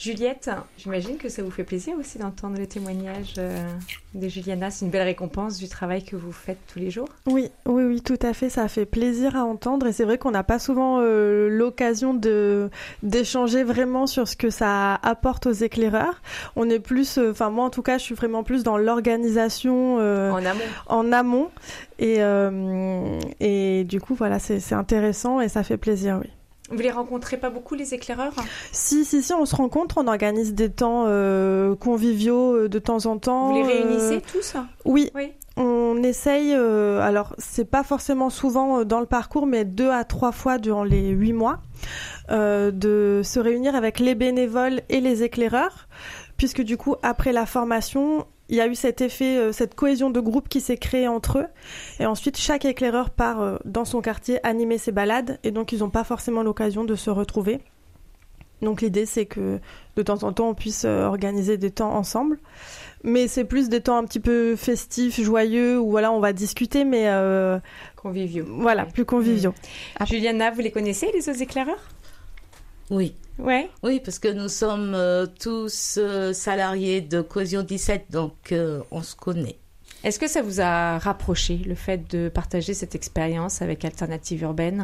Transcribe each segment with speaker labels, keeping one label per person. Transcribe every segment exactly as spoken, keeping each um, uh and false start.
Speaker 1: Juliette, j'imagine que ça vous fait plaisir aussi d'entendre le témoignage euh, de Juliana. C'est une belle récompense du travail que vous faites tous les jours.
Speaker 2: Oui, oui, oui, tout à fait. Ça fait plaisir à entendre. Et c'est vrai qu'on n'a pas souvent euh, l'occasion de, d'échanger vraiment sur ce que ça apporte aux éclaireurs. On est plus, enfin euh, moi en tout cas, je suis vraiment plus dans l'organisation euh,
Speaker 1: en amont.
Speaker 2: En amont. Et, euh, et du coup, voilà, c'est, c'est intéressant et ça fait plaisir, oui.
Speaker 1: Vous les rencontrez pas beaucoup, les éclaireurs ?
Speaker 2: Si, si, si, on se rencontre, on organise des temps euh, conviviaux euh, de temps en temps.
Speaker 1: Vous les réunissez
Speaker 2: euh...
Speaker 1: tous ?
Speaker 2: Oui.
Speaker 1: Oui.
Speaker 2: On essaye, euh, alors c'est pas forcément souvent dans le parcours, mais deux à trois fois durant les huit mois, euh, de se réunir avec les bénévoles et les éclaireurs, puisque du coup, après la formation, il y a eu cet effet, euh, cette cohésion de groupe qui s'est créée entre eux. Et ensuite, chaque éclaireur part euh, dans son quartier animer ses balades. Et donc, ils n'ont pas forcément l'occasion de se retrouver. Donc, l'idée, c'est que de temps en temps, on puisse euh, organiser des temps ensemble. Mais c'est plus des temps un petit peu festifs, joyeux, où voilà, on va discuter, mais... Euh,
Speaker 1: conviviaux.
Speaker 2: Voilà, plus conviviaux.
Speaker 1: Mmh. Juliana, vous les connaissez, les autres éclaireurs ?
Speaker 3: Oui.
Speaker 1: Ouais.
Speaker 3: Oui, parce que nous sommes euh, tous euh, salariés de Cohésion dix-sept, donc euh, on se connaît.
Speaker 1: Est-ce que ça vous a rapproché, le fait de partager cette expérience avec Alternative Urbaine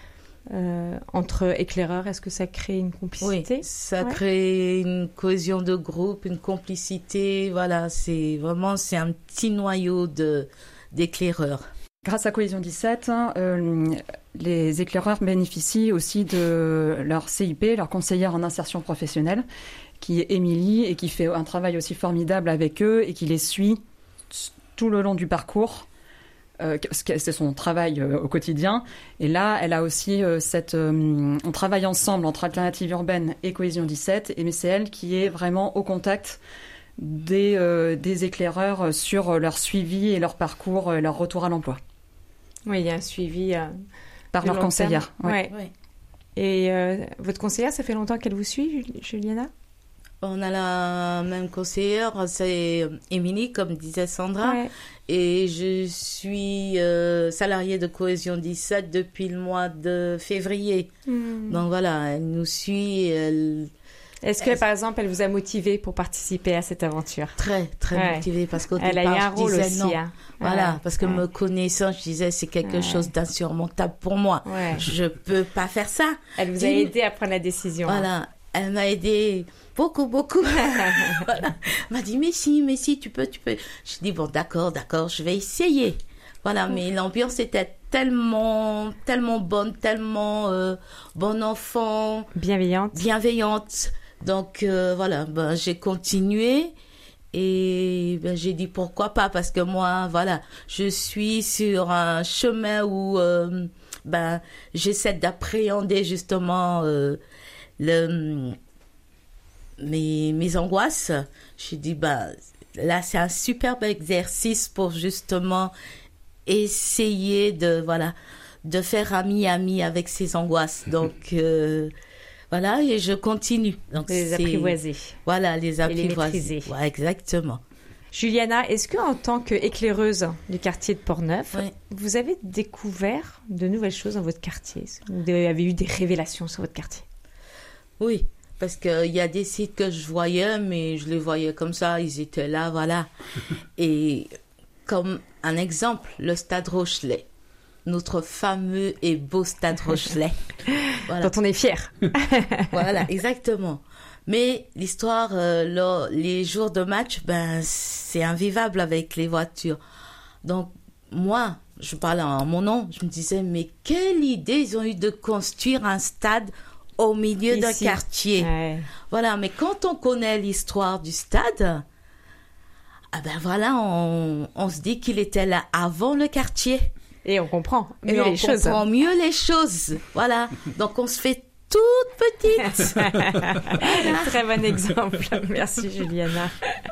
Speaker 1: euh, entre éclaireurs ? Est-ce que ça crée une complicité ?
Speaker 3: Oui, ça
Speaker 1: ouais.
Speaker 3: crée une cohésion de groupe, une complicité. Voilà, c'est vraiment c'est un petit noyau de, d'éclaireurs.
Speaker 4: Grâce à Cohésion dix-sept, euh, les éclaireurs bénéficient aussi de leur C I P, leur conseillère en insertion professionnelle, qui est Émilie et qui fait un travail aussi formidable avec eux et qui les suit tout le long du parcours. Euh, c'est son travail euh, au quotidien. Et là, elle a aussi euh, cette... Euh, on travaille ensemble entre Alternative Urbaine et Cohésion dix-sept, et c'est elle qui est vraiment au contact des, euh, des éclaireurs sur leur suivi et leur parcours, euh, leur retour à l'emploi.
Speaker 1: Oui, il y a un suivi euh,
Speaker 4: par leur conseillère.
Speaker 1: Oui.
Speaker 3: Ouais. Ouais.
Speaker 1: Et euh, votre conseillère, ça fait longtemps qu'elle vous suit, Juliana ?
Speaker 3: On a la même conseillère, c'est Émilie, comme disait Sandra.
Speaker 1: Ouais.
Speaker 3: Et je suis euh, salariée de Cohésion dix-sept depuis le mois de février. Mmh. Donc voilà, elle nous suit. Elle...
Speaker 1: Est-ce que, elle... par exemple, elle vous a motivé pour participer à cette aventure ?
Speaker 3: Très, très ouais. motivée, parce qu'au
Speaker 1: elle
Speaker 3: départ,
Speaker 1: a eu un
Speaker 3: je
Speaker 1: rôle
Speaker 3: disais
Speaker 1: aussi,
Speaker 3: non.
Speaker 1: Hein.
Speaker 3: Voilà,
Speaker 1: ouais.
Speaker 3: parce que
Speaker 1: ouais.
Speaker 3: me connaissant, je disais c'est quelque
Speaker 1: ouais.
Speaker 3: chose d'insurmontable pour moi.
Speaker 1: Ouais.
Speaker 3: Je peux pas faire ça.
Speaker 1: Elle vous a
Speaker 3: Dis...
Speaker 1: aidé à prendre la décision.
Speaker 3: Voilà, hein. Elle m'a aidé beaucoup, beaucoup. Voilà. Elle m'a dit mais si, mais si, tu peux, tu peux. Je dis bon, d'accord, d'accord, je vais essayer. Voilà, mais l'ambiance était tellement, tellement bonne, tellement euh, bon enfant,
Speaker 1: bienveillante,
Speaker 3: bienveillante. Donc euh, voilà, ben j'ai continué et ben j'ai dit pourquoi pas, parce que moi voilà, je suis sur un chemin où euh, ben j'essaie d'appréhender justement euh, le mes mes angoisses. J'ai dit ben là c'est un superbe exercice pour justement essayer de voilà de faire ami ami avec ses angoisses. Donc euh, voilà, et je continue. Donc
Speaker 1: les apprivoiser.
Speaker 3: Voilà, les apprivoiser.
Speaker 1: Et les maîtriser.
Speaker 3: Ouais, exactement.
Speaker 1: Juliana, est-ce que en tant qu'éclaireuse du quartier de Portneuf,
Speaker 3: oui.
Speaker 1: vous avez découvert de nouvelles choses dans votre quartier ? Vous avez eu des révélations sur votre quartier ?
Speaker 3: Oui, parce qu'il y a des sites que je voyais, mais je les voyais comme ça, ils étaient là, voilà. Et comme un exemple, le Stade Rochelet. Notre fameux et beau Stade Rochelet.
Speaker 1: Voilà. Dont on est fiers.
Speaker 3: Voilà, exactement. Mais l'histoire, euh, là, les jours de match, ben, c'est invivable avec les voitures. Donc, moi, je parle en mon nom, je me disais, mais quelle idée ils ont eu de construire un stade au milieu Ici. d'un quartier.
Speaker 1: Ouais.
Speaker 3: Voilà, mais quand on connaît l'histoire du stade, ah ben voilà, on, on se dit qu'il était là avant le quartier.
Speaker 1: Et on comprend mieux
Speaker 3: Et on
Speaker 1: les choses.
Speaker 3: On comprend mieux les choses. Voilà. Donc, on se fait toute petite.
Speaker 1: Voilà. Très bon exemple. Merci, Juliana.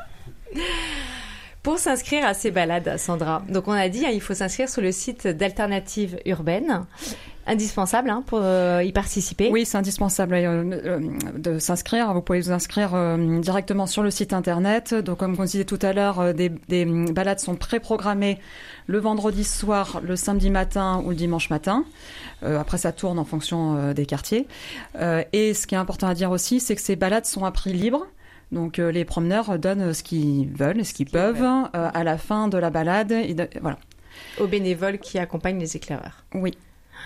Speaker 1: Pour s'inscrire à ces balades, Sandra, donc on a dit, hein, il faut s'inscrire sur le site d'Alternative Urbaine. indispensable hein, pour euh, y participer.
Speaker 4: Oui, c'est indispensable euh, euh, de s'inscrire. Vous pouvez vous inscrire euh, directement sur le site internet. Donc, comme on disait tout à l'heure, euh, des, des balades sont pré-programmées le vendredi soir, le samedi matin ou le dimanche matin. Euh, après, ça tourne en fonction euh, des quartiers. Euh, et ce qui est important à dire aussi, c'est que ces balades sont à prix libre. Donc, euh, les promeneurs donnent ce qu'ils veulent et ce qu'ils peuvent euh, à la fin de la balade. Et de, voilà.
Speaker 1: Aux bénévoles qui accompagnent les éclaireurs.
Speaker 4: Oui.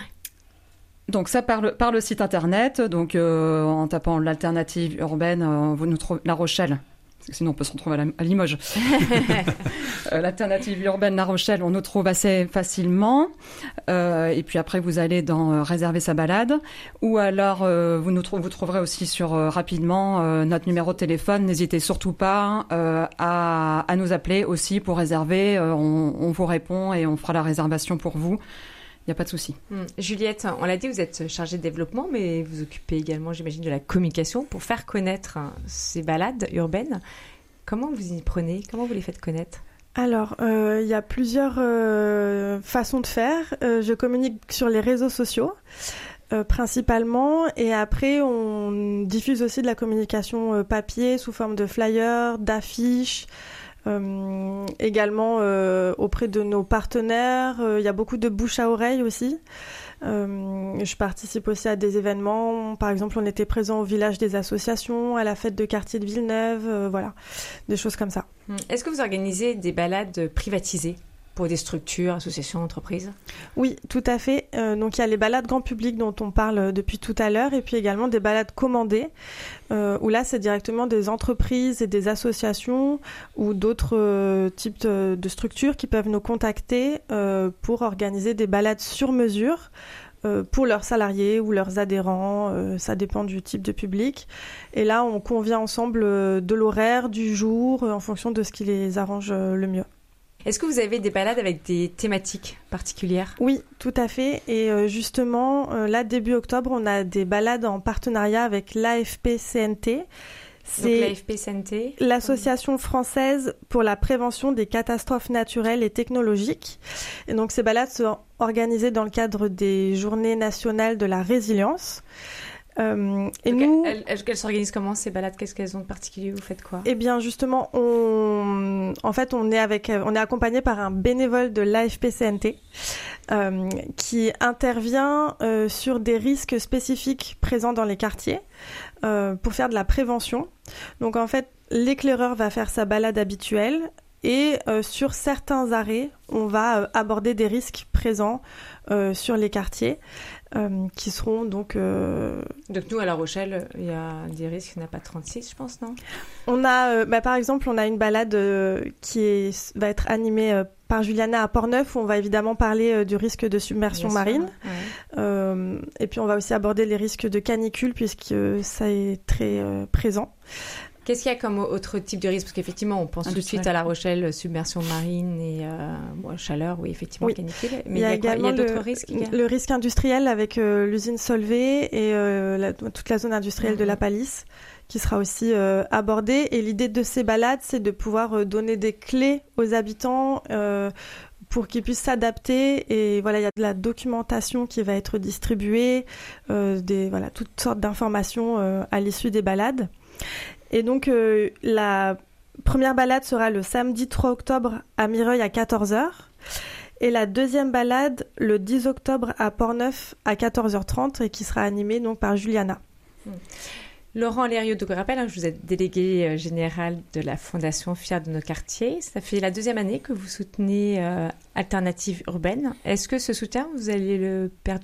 Speaker 4: Donc ça par le, par le site internet, donc euh, en tapant l'alternative urbaine, euh, vous nous trouvez La Rochelle, parce que sinon on peut se retrouver à, la, à Limoges. euh, l'alternative urbaine La Rochelle, on nous trouve assez facilement. Euh, et puis après vous allez dans euh, réserver sa balade, ou alors euh, vous nous trou- vous trouverez aussi sur euh, rapidement euh, notre numéro de téléphone. N'hésitez surtout pas euh, à, à nous appeler aussi pour réserver. Euh, on, on vous répond et on fera la réservation pour vous. Il n'y a pas de souci.
Speaker 1: Hum. Juliette, on l'a dit, vous êtes chargée de développement, mais vous occupez également, j'imagine, de la communication pour faire connaître hein, ces balades urbaines. Comment vous y prenez ? Comment vous les faites connaître ?
Speaker 2: Alors, il euh, y a plusieurs euh, façons de faire. Euh, je communique sur les réseaux sociaux, euh, principalement, et après, on diffuse aussi de la communication euh, papier sous forme de flyers, d'affiches. Euh, également euh, auprès de nos partenaires, il euh, y a beaucoup de bouche à oreille aussi. Euh, je participe aussi à des événements. Par exemple, on était présent au village des associations, à la fête de quartier de Villeneuve, euh, voilà, des choses comme ça.
Speaker 1: Est-ce que vous organisez des balades privatisées pour des structures, associations, entreprises ?
Speaker 2: Oui, tout à fait. Euh, donc il y a les balades grand public dont on parle depuis tout à l'heure, et puis également des balades commandées, euh, où là c'est directement des entreprises et des associations ou d'autres euh, types de, de structures qui peuvent nous contacter euh, pour organiser des balades sur mesure euh, pour leurs salariés ou leurs adhérents, euh, ça dépend du type de public. Et là on convient ensemble euh, de l'horaire, du jour, euh, en fonction de ce qui les arrange euh, le mieux.
Speaker 1: Est-ce que vous avez des balades avec des thématiques particulières ?
Speaker 2: Oui, tout à fait. Et euh, justement, euh, là, début octobre, on a des balades en partenariat avec l'A F P C N T.
Speaker 1: C'est donc l'A F P C N T,
Speaker 2: l'Association française pour la prévention des catastrophes naturelles et technologiques. Et donc, ces balades sont organisées dans le cadre des Journées nationales de la résilience. Euh, et
Speaker 1: donc
Speaker 2: nous,
Speaker 1: elles, elles, elles s'organisent comment ces balades ? Qu'est-ce qu'elles ont de particulier ? Vous faites quoi ?
Speaker 2: Eh bien, justement, on, en fait, on est avec, on est accompagné par un bénévole de l'A F P C N T euh, qui intervient euh, sur des risques spécifiques présents dans les quartiers euh, pour faire de la prévention. Donc, en fait, l'éclaireur va faire sa balade habituelle. Et euh, sur certains arrêts, on va euh, aborder des risques présents euh, sur les quartiers euh, qui seront donc... Euh...
Speaker 1: Donc nous, à La Rochelle, il y a des risques, il n'y en a pas trente-six, je pense, non ?
Speaker 2: On a, euh, bah, par exemple, on a une balade euh, qui est, va être animée euh, par Juliana à Port-Neuf, où on va évidemment parler euh, du risque de submersion
Speaker 1: Bien
Speaker 2: marine.
Speaker 1: sûr, ouais.
Speaker 2: Euh, et puis on va aussi aborder les risques de canicule, puisque euh, ça est très euh, présent.
Speaker 1: Qu'est-ce qu'il y a comme autre type de risque ? Parce qu'effectivement, on pense tout de suite à La Rochelle, submersion marine et euh, bon, chaleur, oui, effectivement, oui. Canicule. Mais il y a, il y a, il y a d'autres
Speaker 2: le,
Speaker 1: risques
Speaker 2: il y a... Le risque industriel avec euh, l'usine Solvay et euh, la, toute la zone industrielle mmh. de la Palisse qui sera aussi euh, abordée. Et l'idée de ces balades, c'est de pouvoir euh, donner des clés aux habitants euh, pour qu'ils puissent s'adapter. Et voilà, il y a de la documentation qui va être distribuée, euh, des, voilà, toutes sortes d'informations euh, à l'issue des balades. Et donc, euh, la première balade sera le samedi trois octobre à Mireuil à quatorze heures. Et la deuxième balade, le dix octobre à Port-Neuf à quatorze heures trente, et qui sera animée donc par Juliana.
Speaker 1: Mmh. Laurent Lérieux, de rappel, hein, vous êtes délégué général de la Fondation Fiers de nos quartiers. Ça fait la deuxième année que vous soutenez euh, Alternative Urbaine. Est-ce que ce soutien, vous allez le perdurer ?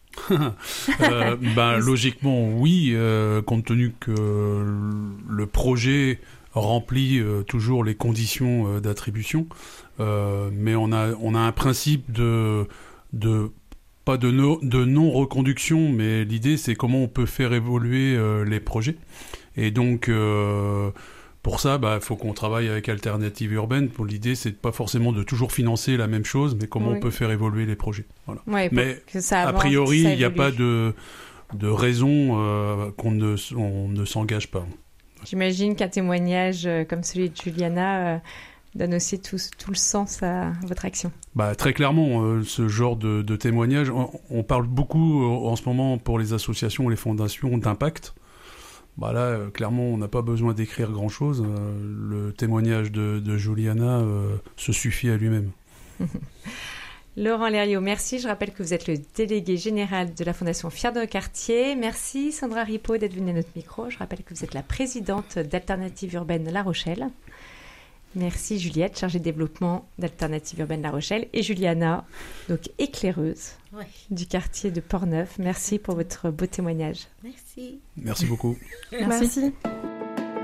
Speaker 5: euh, ben, logiquement oui, euh, compte tenu que le projet remplit euh, toujours les conditions euh, d'attribution, euh, mais on a on a un principe de de pas de no, de non reconduction, mais l'idée c'est comment on peut faire évoluer euh, les projets, et donc euh, pour ça, bah, faut qu'on travaille avec Alternative Urbaine. Pour l'idée, c'est pas forcément de toujours financer la même chose, mais comment oui. on peut faire évoluer les projets. Voilà.
Speaker 1: Ouais,
Speaker 5: mais
Speaker 1: que ça avance,
Speaker 5: a priori, il n'y a pas de, de raison euh, qu'on ne, on ne s'engage pas.
Speaker 1: J'imagine qu'un témoignage comme celui de Juliana euh, donne aussi tout, tout le sens à votre action.
Speaker 5: Bah, très clairement, euh, ce genre de, de témoignage, on, on parle beaucoup euh, en ce moment pour les associations et les fondations d'impact. Bah là, euh, clairement, on n'a pas besoin d'écrire grand-chose. Euh, le témoignage de, de Juliana euh, se suffit à lui-même.
Speaker 1: Laurent Lerriot, merci. Je rappelle que vous êtes le délégué général de la Fondation Fiers de nos quartiers. Merci Sandra Ripaud d'être venue à notre micro. Je rappelle que vous êtes la présidente d'Alternative Urbaine La Rochelle. Merci Juliette, chargée de développement d'Alternative Urbaine La Rochelle. Et Juliana, donc éclaireuse
Speaker 3: ouais.
Speaker 1: du quartier de Portneuf. Merci pour votre beau témoignage.
Speaker 3: Merci.
Speaker 5: Merci beaucoup.
Speaker 2: Merci. Merci.